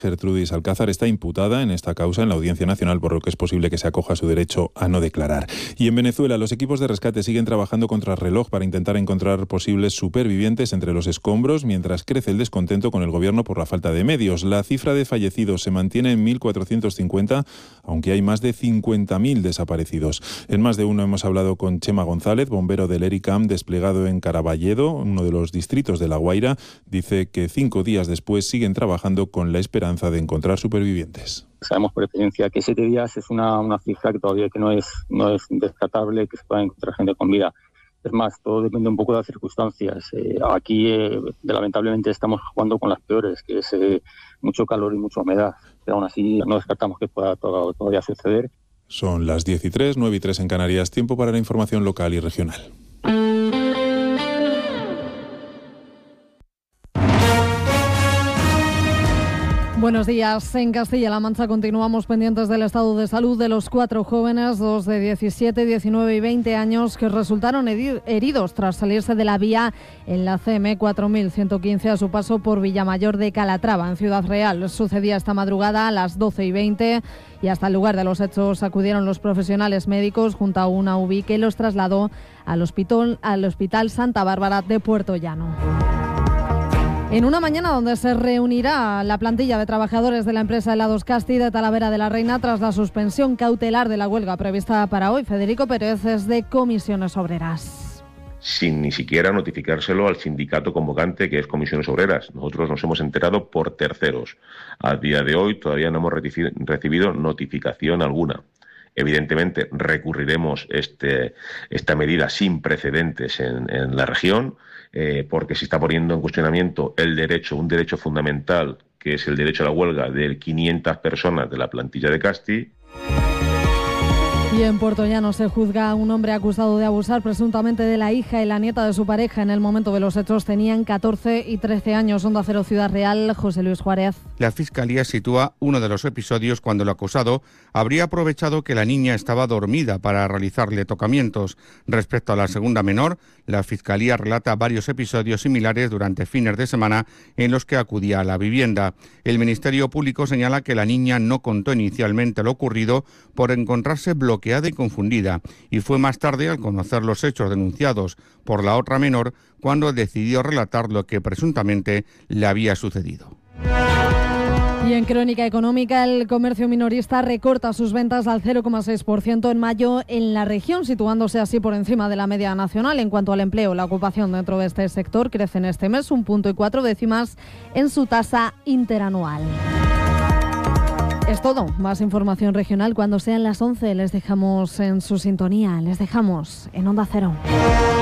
Gertrudis Alcázar está imputada en esta causa en la Audiencia Nacional, por lo que es posible que se acoja a su derecho a no declarar. Y en Venezuela, los equipos de rescate siguen trabajando contrarreloj para intentar encontrar posibles supervivientes entre los escombros, mientras crece el descontento con el gobierno por la falta de medios. La cifra de fallecidos se mantiene en 1.450, aunque hay más de 50.000 desaparecidos. En Más de Uno hemos hablado con Chema González, bombero del ERICAM desplegado en Caraballedo, uno de los distritos de La Guaira. Dice que 5 días después siguen trabajando con la esperanza de encontrar supervivientes. Sabemos por experiencia que 7 días es una cifra que todavía que no es descartable, que se pueda encontrar gente con vida. Es más, todo depende un poco de las circunstancias. Aquí, lamentablemente, estamos jugando con las peores, que es mucho calor y mucha humedad. Pero aún así, no descartamos que pueda todavía suceder. Son las 10:03, 9:03 en Canarias. Tiempo para la información local y regional. Buenos días. En Castilla-La Mancha continuamos pendientes del estado de salud de los 4 jóvenes, 2 de 17, 19 y 20 años, que resultaron heridos tras salirse de la vía en la CM 4115 a su paso por Villamayor de Calatrava, en Ciudad Real. Sucedía esta madrugada a las 12:20 y hasta el lugar de los hechos acudieron los profesionales médicos junto a una UBI que los trasladó al Hospital Santa Bárbara de Puerto Llano. En una mañana donde se reunirá la plantilla de trabajadores de la empresa Helados Casti de Talavera de la Reina tras la suspensión cautelar de la huelga prevista para hoy. Federico Pérez es de Comisiones Obreras. Sin ni siquiera notificárselo al sindicato convocante, que es Comisiones Obreras. Nosotros nos hemos enterado por terceros. A día de hoy todavía no hemos recibido notificación alguna. Evidentemente recurriremos esta medida sin precedentes en la región, porque se está poniendo en cuestionamiento un derecho fundamental, que es el derecho a la huelga de 500 personas de la plantilla de Casti. Y en Puerto Llano se juzga a un hombre acusado de abusar presuntamente de la hija y la nieta de su pareja. En el momento de los hechos tenían 14 y 13 años. Onda Cero Ciudad Real, José Luis Juárez. La Fiscalía sitúa uno de los episodios cuando el acusado habría aprovechado que la niña estaba dormida para realizarle tocamientos. Respecto a la segunda menor, la Fiscalía relata varios episodios similares durante fines de semana en los que acudía a la vivienda. El Ministerio Público señala que la niña no contó inicialmente lo ocurrido por encontrarse bloqueada y confundida, y fue más tarde, al conocer los hechos denunciados por la otra menor, cuando decidió relatar lo que presuntamente le había sucedido. Y en Crónica Económica, el comercio minorista recorta sus ventas al 0,6% en mayo en la región, situándose así por encima de la media nacional. En cuanto al empleo, la ocupación dentro de este sector crece en este mes 1,4 puntos en su tasa interanual. Es todo. Más información regional cuando sean las 11. Les dejamos en su sintonía. Les dejamos en Onda Cero.